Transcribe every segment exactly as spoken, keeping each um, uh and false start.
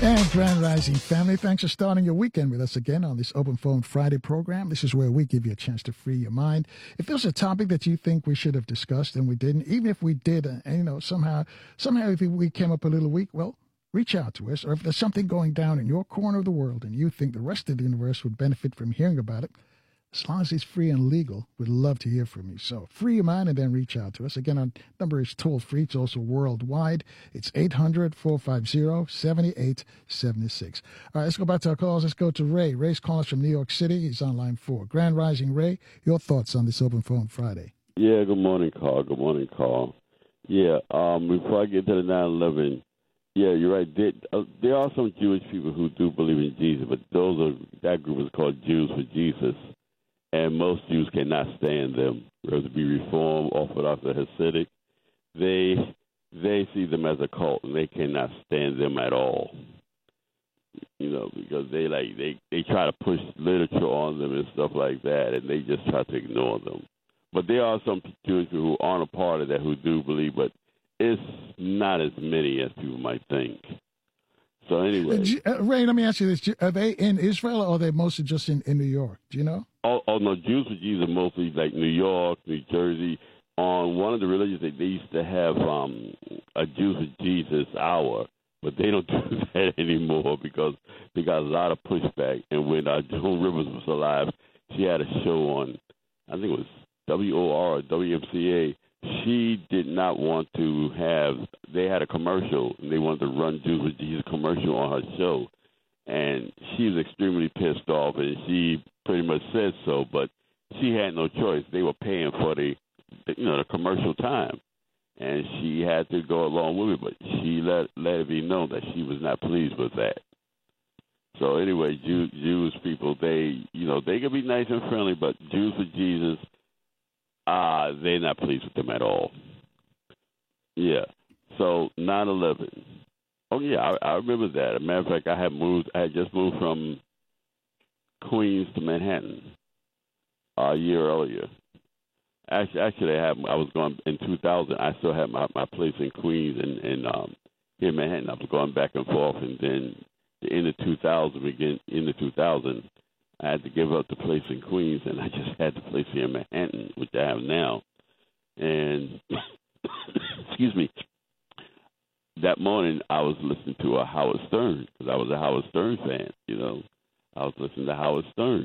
And Grand Rising family, thanks for starting your weekend with us again on this Open Phone Friday program. This is where we give you a chance to free your mind. If there's a topic that you think we should have discussed and we didn't, even if we did, uh, and, you know, somehow, somehow if we came up a little weak, well, reach out to us. Or if there's something going down in your corner of the world and you think the rest of the universe would benefit from hearing about it, as long as it's free and legal, we'd love to hear from you. So free your mind and then reach out to us. Again, our number is toll free. It's also worldwide. It's eight hundred, four five zero, seven eight seven six. All right, let's go back to our calls. Let's go to Ray. Ray's calling us from New York City. He's on line four. Grand Rising, Ray, your thoughts on this Open Phone Friday? Yeah, good morning, Carl. Good morning, Carl. Yeah, um, before I get to the nine eleven, yeah, you're right. There, uh, there are some Jewish people who do believe in Jesus, but those are that group is called Jews for Jesus. And most Jews cannot stand them, whether it be Reform, Orthodox, or Hasidic. They they see them as a cult, and they cannot stand them at all. You know, because they like they, they try to push literature on them and stuff like that, and they just try to ignore them. But there are some Jewish people who aren't a part of that who do believe, but it's not as many as people might think. So anyway, uh, Ray, let me ask you this: are they in Israel, or are they mostly just in, in New York? Do you know? Oh, oh no, Jews for Jesus are mostly like New York, New Jersey. On one of the religions, they, they used to have um, a Jews for Jesus hour, but they don't do that anymore because they got a lot of pushback. And when uh, Joan Rivers was alive, she had a show on, I think it was W O R or W M C A. She did not want to have, they had a commercial, and they wanted to run Jews with Jesus commercial on her show. And she was extremely pissed off, and she pretty much said so, but she had no choice. They were paying for the, you know, the commercial time, and she had to go along with it, but she let, let it be known that she was not pleased with that. So anyway, Jew, Jewish people, they, you know, they can be nice and friendly, but Jews for Jesus, Uh, they're not pleased with them at all. Yeah. So nine eleven. Oh, yeah, I, I remember that. As a matter of fact, I had moved. I had just moved from Queens to Manhattan uh, a year earlier. Actually, actually, I, had, I was going in two thousand. I still had my, my place in Queens and, and um, here in Manhattan. I was going back and forth, and then the end of two thousand, again, in the two thousand, I had to give up the place in Queens, and I just had the place here in Manhattan, which I have now. And, excuse me, that morning I was listening to a Howard Stern, because I was a Howard Stern fan, you know. I was listening to Howard Stern.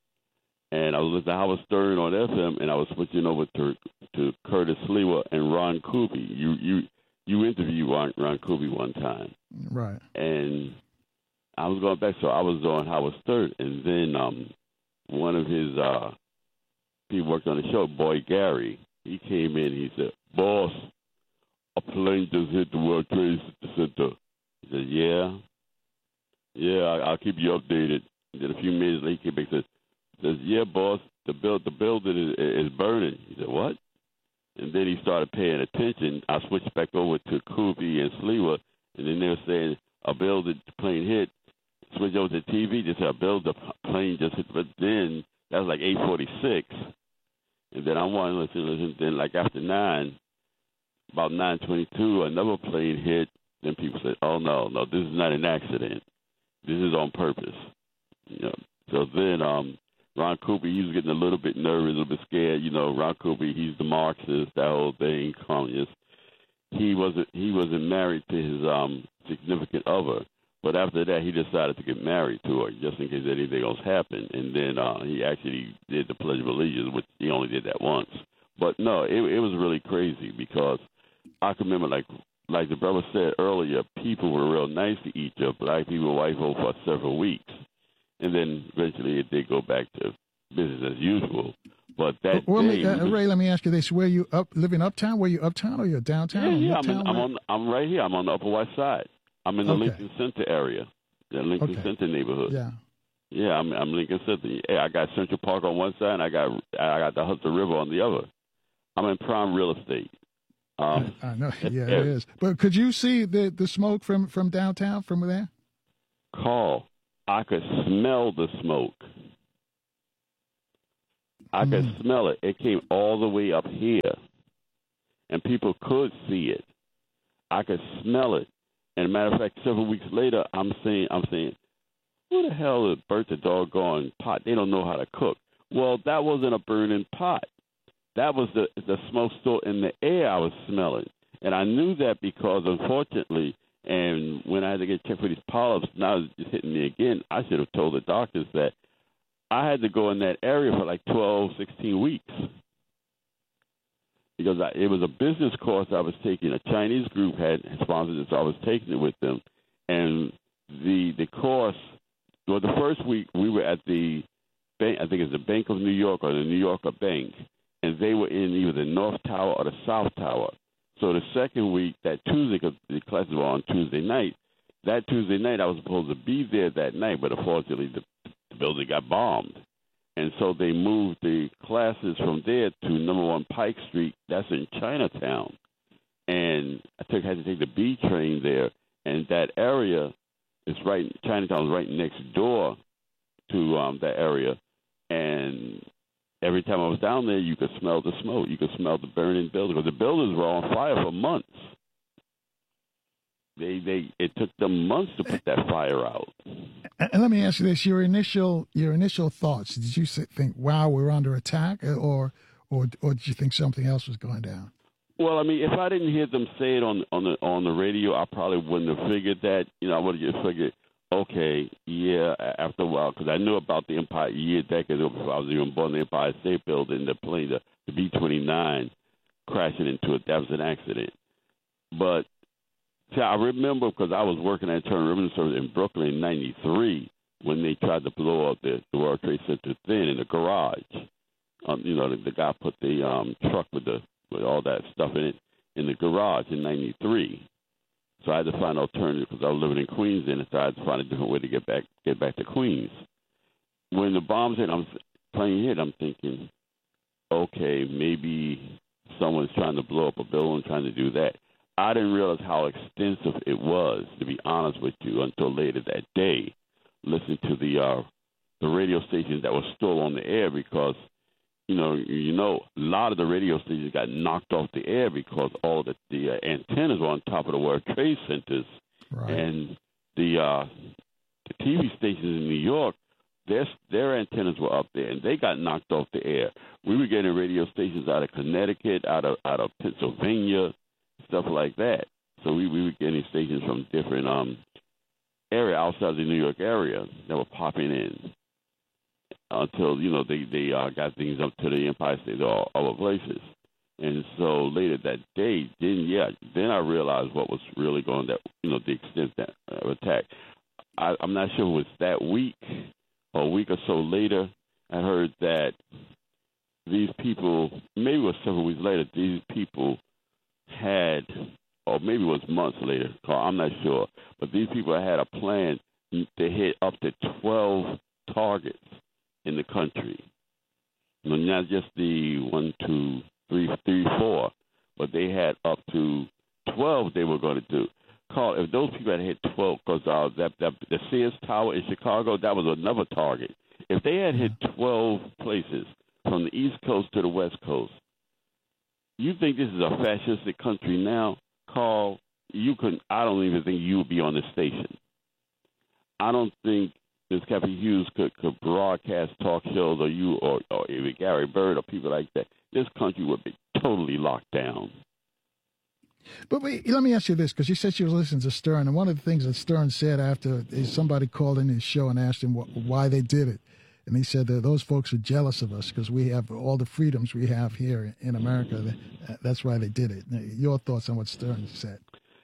And I was listening to Howard Stern on F M, and I was switching over to to Curtis Sliwa and Ron Kuby. You you you interviewed Ron, Ron Kuby one time. Right. And I was going back, so I was on Howard Stern, and then um, one of his uh, people worked on the show, Boy Gary. He came in, he said, "Boss, a plane just hit the World Trade Center." He said, "Yeah, yeah, I, I'll keep you updated." And then a few minutes later, he came back and said, says, "Yeah, boss, the build the building is, is burning." He said, "What?" And then he started paying attention. I switched back over to Kuby and Sliwa, and then they were saying, "A building plane hit." Switch over to T V, just said, "A build the plane just hit." But then that was like eight forty-six, and then I wanted to listen, listen. Then like after nine, about nine twenty-two, another plane hit. Then people said, "Oh no, no, this is not an accident. This is on purpose." You know. So then um, Ron Kuby, he was getting a little bit nervous, a little bit scared. You know, Ron Kuby, he's the Marxist, that whole thing, communist. He wasn't he wasn't married to his um, significant other. But after that, he decided to get married to her just in case anything else happened. And then uh, he actually did the Pledge of Allegiance, which he only did that once. But no, it, it was really crazy because I can remember, like like the brother said earlier, people were real nice to each other. Black people were white folk for several weeks. And then eventually it did go back to business as usual. But that well, day, uh, was, Ray, let me ask you this: Were you up living uptown? Were you uptown or you're downtown? Yeah, yeah. I'm, in, I'm on. I'm right here. I'm on the Upper West Side. I'm in the okay. Lincoln Center area, the Lincoln okay. Center neighborhood. Yeah. Yeah, I'm, I'm Lincoln Center. Yeah, I got Central Park on one side, and I got I got the Hudson River on the other. I'm in prime real estate. Um, I, I know. Yeah, it is. But could you see the the smoke from, from downtown from there? Carl, I could smell the smoke. I mm. could smell it. It came all the way up here, and people could see it. I could smell it. And a matter of fact, several weeks later, I'm saying, I'm saying, who the hell is burnt the doggone pot? They don't know how to cook. Well, that wasn't a burning pot. That was the the smoke still in the air I was smelling. And I knew that because, unfortunately, and when I had to get checked for these polyps, now it's just hitting me again, I should have told the doctors that I had to go in that area for like twelve, sixteen weeks. Because I, it was a business course I was taking. A Chinese group had sponsored it, so I was taking it with them. And the the course, well, the first week we were at the bank, I think it's the Bank of New York or the New Yorker Bank, and they were in either the North Tower or the South Tower. So the second week, that Tuesday, because the classes were on Tuesday night, that Tuesday night I was supposed to be there that night, but unfortunately the, the building got bombed. And so they moved the classes from there to number one Pike Street. That's in Chinatown. And I took had to take the B train there, and that area is right, Chinatown is right next door to um, that area. And every time I was down there, you could smell the smoke. You could smell the burning building. Because the buildings were on fire for months. They, they, it took them months to put that fire out. And let me ask you this: your initial, your initial thoughts. Did you think, "Wow, we're under attack," or, or, or did you think something else was going down? Well, I mean, if I didn't hear them say it on on the on the radio, I probably wouldn't have figured that. You know, I would have just figured, okay, yeah. After a while, because I knew about the Empire a year, decades ago before I was even born. The Empire State Building, the plane, the, the B twenty-nine, crashing into it. That was an accident. But see, I remember because I was working at Turner Ribbon Service in Brooklyn in ninety-three when they tried to blow up the, the World Trade Center thin in the garage. Um, you know, the, the guy put the um, truck with the with all that stuff in it in the garage in ninety-three. So I had to find an alternative because I was living in Queens then, so I had to find a different way to get back get back to Queens. When the bombs hit, I'm playing hit. I'm thinking, okay, maybe someone's trying to blow up a building, trying to do that. I didn't realize how extensive it was, to be honest with you, until later that day, listening to the uh, the radio stations that were still on the air because, you know, you know, a lot of the radio stations got knocked off the air because all the, the uh, antennas were on top of the World Trade Centers. Right. And the, uh, the T V stations in New York, their, their antennas were up there, and they got knocked off the air. We were getting radio stations out of Connecticut, out of out of Pennsylvania, stuff like that. So we, we were getting stations from different um area outside the New York area that were popping in until, you know, they, they uh, got things up to the Empire State or other places. And so later that day, then, yeah, then I realized what was really going that, you know, the extent that uh, attack. I, I'm not sure if it was that week or a week or so later, I heard that these people, maybe it was several weeks later, these people had, or maybe it was months later, I'm not sure, but these people had a plan to hit up to twelve targets in the country. You know, not just the one, two, three, three, four, but they had up to twelve they were going to do. Carl, if those people had hit twelve, because uh, that, that, the Sears Tower in Chicago, that was another target. If they had hit twelve places from the East Coast to the West Coast, you think this is a fascistic country now, Carl? You couldn't. I don't even think you would be on the station. I don't think this Captain Hughes could, could broadcast talk shows, or you, or, or even Gary Bird, or people like that. This country would be totally locked down. But wait, let me ask you this, because you said she was listening to Stern, and one of the things that Stern said after is somebody called in his show and asked him what, why they did it. And he said that those folks are jealous of us because we have all the freedoms we have here in America. That's why they did it. Your thoughts on what Stern said?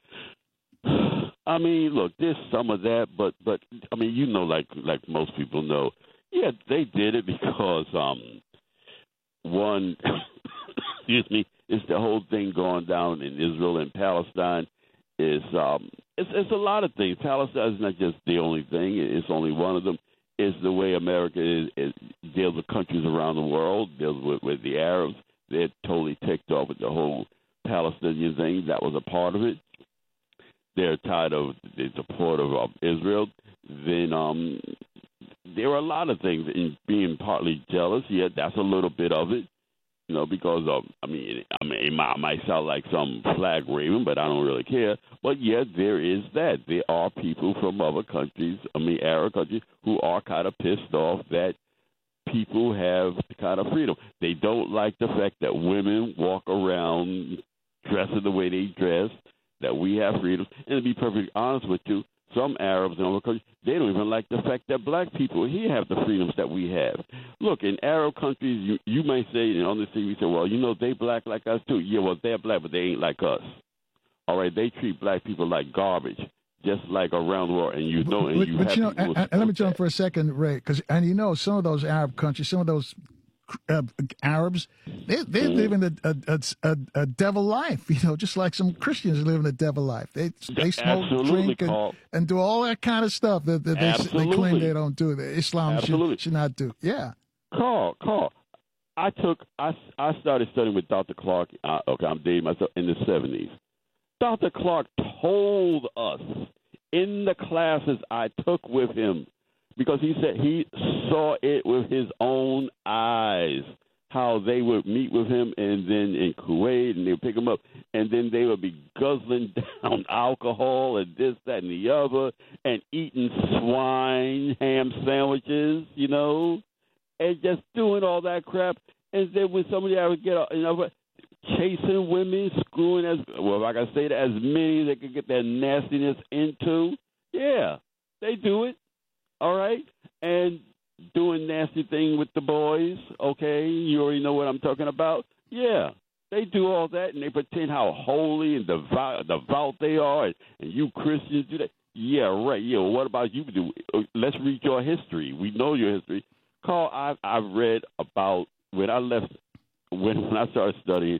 I mean, look, there's some of that, but, but I mean, you know, like like most people know, yeah, they did it because, um, one, excuse me, it's the whole thing going down in Israel and Palestine. Is um, it's, it's a lot of things. Palestine is not just the only thing. It's only one of them. It's the way America is, is, deals with countries around the world, deals with, with the Arabs. They're totally ticked off with the whole Palestinian thing. That was a part of it. They're tired of the support of, of Israel. Then um, there are a lot of things in being partly jealous. Yeah, that's a little bit of it. You know, because of, I mean, I mean, it might, might sound like some flag waving, but I don't really care. But yeah, there is that. There are people from other countries, I mean, Arab countries, who are kind of pissed off that people have kind of freedom. They don't like the fact that women walk around dressing the way they dress, that we have freedom. And to be perfectly honest with you, some Arabs in other countries, they don't even like the fact that black people here have the freedoms that we have. Look, in Arab countries, you, you may say, and on the T V, say, well, you know, they black like us too. Yeah, well, they're black, but they ain't like us. All right, they treat black people like garbage, just like around the world. And you know, and but, you but have you know, and, and let me jump that. for a second, Ray, because and you know, some of those Arab countries, some of those uh, Arabs, they they Mm-hmm. live in a a, a a devil life, you know, just like some Christians live in a devil life. They they smoke, Absolutely, drink, and, Carl. and do all that kind of stuff that, that they they claim Absolutely. they don't do. That Islam should, Absolutely. should not do. Yeah. Carl, Carl, I took, I, I started studying with Doctor Clark. Uh, okay, I'm dating myself in the seventies. Doctor Clark told us in the classes I took with him, because he said he saw it with his own eyes, how they would meet with him and then in Kuwait, and they would pick him up, and then they would be guzzling down alcohol and this, that, and the other, and eating swine ham sandwiches, you know, and just doing all that crap. And then when somebody would get, you know, chasing women, screwing as well, like I say, that as many they could get their nastiness into, yeah, they do it. All right, and doing nasty thing with the boys, okay, you already know what I'm talking about. Yeah, they do all that, and they pretend how holy and devout, devout they are, and, and you Christians do that. Yeah, right. Yeah, well, what about you? Do let's read your history. We know your history. Carl, I I read about when I left, when when I started studying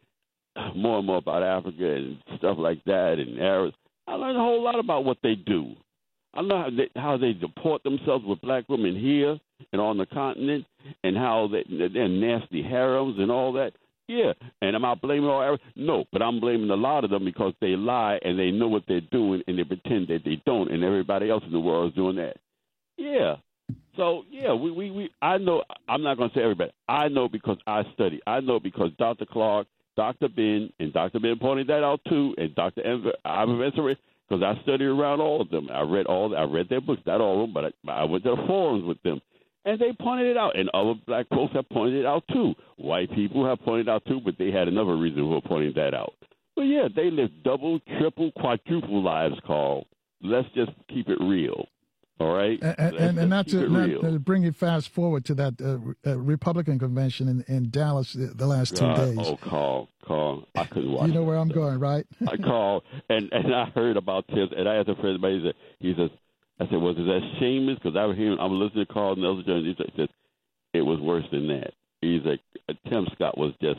more and more about Africa and stuff like that, and Arabs. I learned a whole lot about what they do. I know how they, how they deport themselves with black women here and on the continent, and how they, they're nasty harems and all that. Yeah, and am I blaming all Arabs? No, but I'm blaming a lot of them because they lie and they know what they're doing and they pretend that they don't, and everybody else in the world is doing that. Yeah. So, yeah, we, we, we I know, I'm not going to say everybody. I know because I study. I know because Doctor Clark, Doctor Ben, and Doctor Ben pointed that out too, and Doctor Ivan Ventura, because I studied around all of them. I read all. I read their books, not all of them, but I, I went to the forums with them, and they pointed it out. And other black folks have pointed it out too. White people have pointed it out too, but they had another reason for pointing that out. But yeah, they live double, triple, quadruple lives, Carl. Let's just keep it real. All right, and and, and not to not to bring it fast forward to that uh, uh, Republican convention in, in Dallas the, the last two God, days. Oh, Carl, Carl, I couldn't watch. You know where I'm stuff. going, right? I called and and I heard about this, and I asked a friend of mine. He said, he says, I said, was it that shameless? Because I was hearing, I'm listening to Carl and the other journalists. He said, it was worse than that. He's like, Tim Scott was just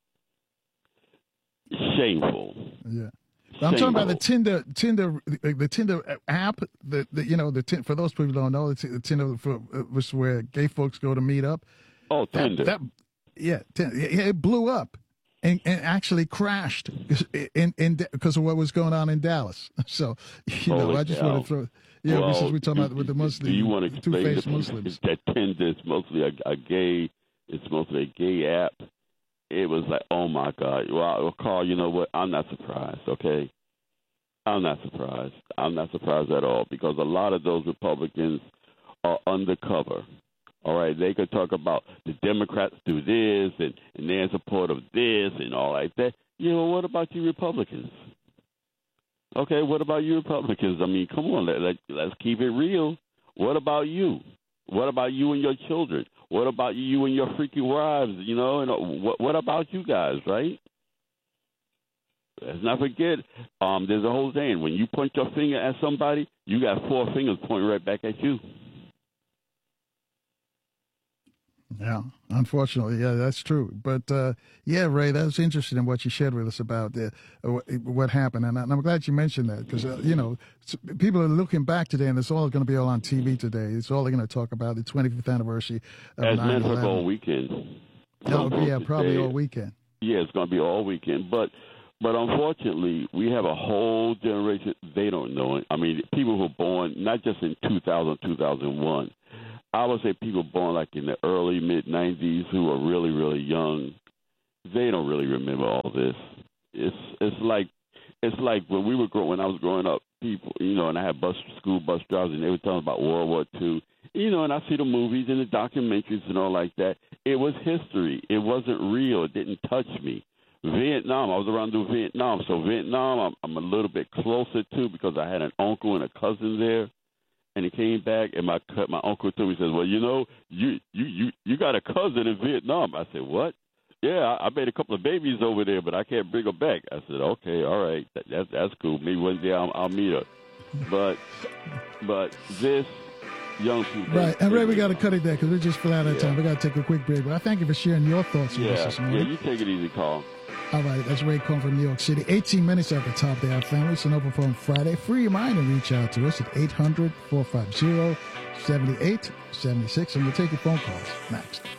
shameful. Yeah. I'm talking about the Tinder, Tinder, the Tinder app. The, the you know the for those people who don't know, the Tinder for, was where gay folks go to meet up. Oh, Tinder. That, that yeah, Tinder, yeah, it blew up and, and actually crashed in in because of what was going on in Dallas. So you know, Holy I just cow. want to throw. Yeah, well, this is we're talking about with the Muslims. Do you want to explain two-faced the, Muslims? That Tinder is mostly a, a gay. It's mostly a gay app. It was like, oh my God. Well, Carl, you know what? I'm not surprised. Okay. I'm not surprised. I'm not surprised at all because a lot of those Republicans are undercover. All right, they could talk about the Democrats do this and, and they're in support of this and all like that. You know, what about you Republicans? Okay, what about you Republicans? I mean, come on, let, let, let's keep it real. What about you? What about you and your children? What about you and your freaky wives? You know, and what, what about you guys, right? Let's not forget, um, there's a whole saying, when you point your finger at somebody, you got four fingers pointing right back at you. Yeah, unfortunately, yeah, that's true. But, uh, yeah, Ray, that was interesting in what you shared with us about uh, what happened. And I'm glad you mentioned that because, uh, you know, people are looking back today, and it's all going to be all on T V today. It's all they're going to talk about, the twenty-fifth anniversary of As nine eleven. men all weekend. Oh, yeah, probably all weekend. Yeah, it's going to be all weekend. But But unfortunately, we have a whole generation, they don't know it. I mean, people who were born not just in two thousand, two thousand one. I would say people born like in the early, mid-nineties who are really, really young, they don't really remember all this. It's it's like it's like when we were growing when I was growing up, people, you know, and I had bus school bus drivers, and they were telling about World War Two. You know, and I see the movies and the documentaries and all like that. It was history. It wasn't real. It didn't touch me. Vietnam, I was around through Vietnam, so Vietnam I'm, I'm a little bit closer to because I had an uncle and a cousin there. And he came back, and my my uncle told me, he says, well, you know, you you you you got a cousin in Vietnam. I said, what? Yeah, I, I made a couple of babies over there, but I can't bring her back. I said, okay, all right, that, that's that's cool. Maybe one day I'll, I'll meet her. But but this young people, right? And Ray, we got to cut it there because we're just flat out of yeah. time. We got to take a quick break. But I thank you for sharing your thoughts with yeah, us this morning. Yeah, you take it easy, Carl. All right, that's Ray Cohn from New York City. eighteen minutes at the top there, family. It's an open phone Friday. Free your mind and reach out to us at eight hundred, four five zero, seven eight seven six, and we'll take your phone calls next.